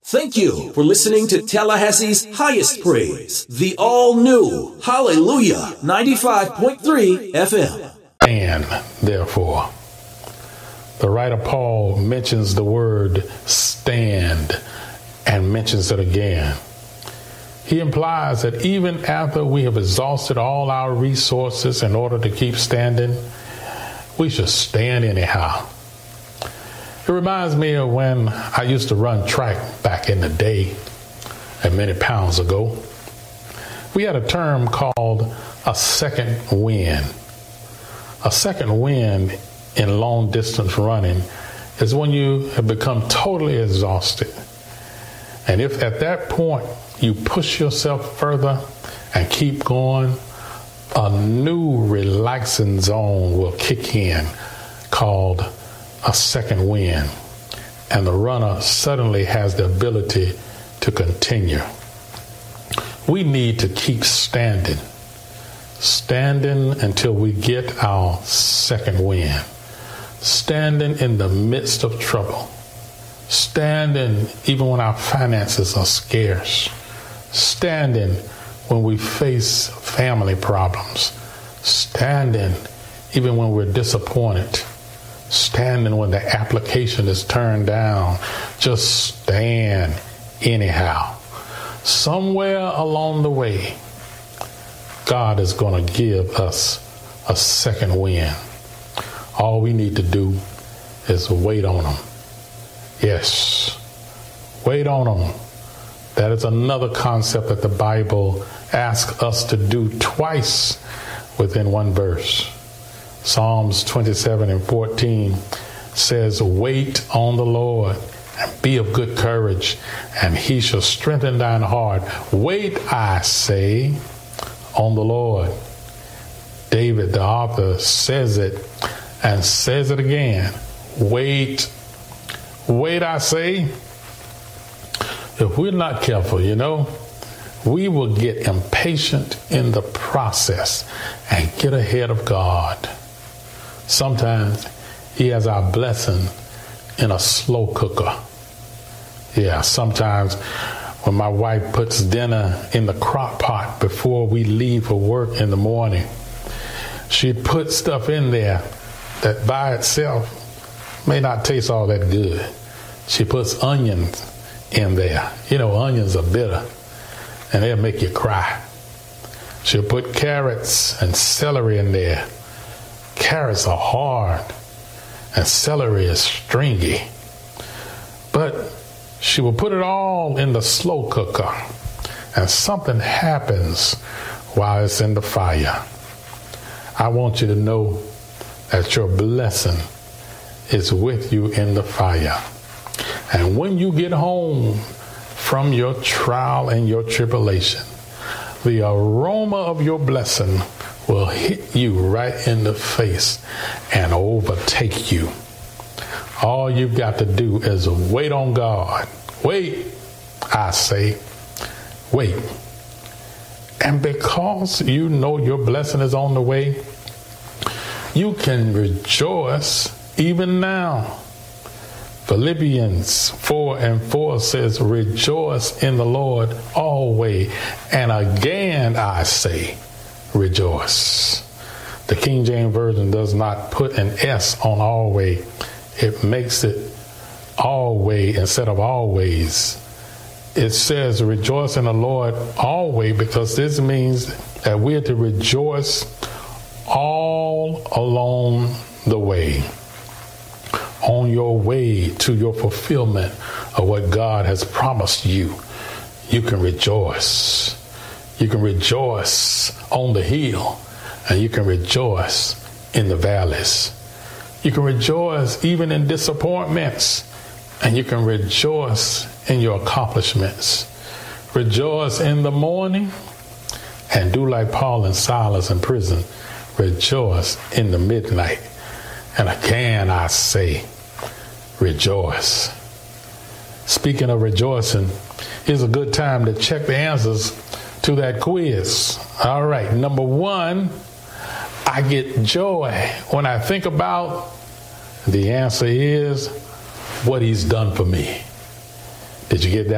Thank you for listening to Tallahassee's Highest Praise, the all-new Hallelujah 95.3 FM. And therefore, the writer Paul mentions the word stand and mentions it again. He implies that even after we have exhausted all our resources in order to keep standing, we should stand anyhow. It reminds me of when I used to run track back in the day, and many pounds ago. We had a term called a second wind. A second wind in long distance running is when you have become totally exhausted. And if at that point you push yourself further and keep going, a new relaxing zone will kick in called a second wind, and the runner suddenly has the ability to continue. We need to keep standing until we get our second wind, standing in the midst of trouble, standing even when our finances are scarce, standing when we face family problems, standing even when we're disappointed, standing when the application is turned down. Just stand anyhow. Somewhere along the way, God is going to give us a second wind. All we need to do is wait on Him. Yes, wait on Him. That is another concept that the Bible asks us to do twice within one verse. Psalms 27:14 says, wait on the Lord and be of good courage, and He shall strengthen thine heart. Wait, I say, on the Lord. David, the author, says it and says it again. Wait, I say. If we're not careful, we will get impatient in the process and get ahead of God. Sometimes He has our blessing in a slow cooker. Yeah, sometimes when my wife puts dinner in the crock pot before we leave for work in the morning, she'd put stuff in there that by itself may not taste all that good. She puts onions in there. Onions are bitter and they'll make you cry. She'll put carrots and celery in there. Carrots are hard and celery is stringy. But she will put it all in the slow cooker, and something happens while it's in the fire. I want you to know that your blessing is with you in the fire. And when you get home from your trial and your tribulation, the aroma of your blessing will hit you right in the face and overtake you. All you've got to do is wait on God. Wait, I say, wait. And because you know your blessing is on the way, you can rejoice even now. Philippians 4:4 says, rejoice in the Lord always. And again I say, rejoice. The King James Version does not put an S on always. It makes it always instead of always. It says rejoice in the Lord always, because this means that we're to rejoice all along the way. On your way to your fulfillment of what God has promised you, you can rejoice. You can rejoice on the hill, and you can rejoice in the valleys. You can rejoice even in disappointments, and you can rejoice in your accomplishments. Rejoice in the morning, and do like Paul and Silas in prison. Rejoice in the midnight. And again I say, rejoice. Speaking of rejoicing, here's a good time to check the answers to that quiz. All right, number 1, I get joy when I think about, the answer is what He's done for me. Did you get that?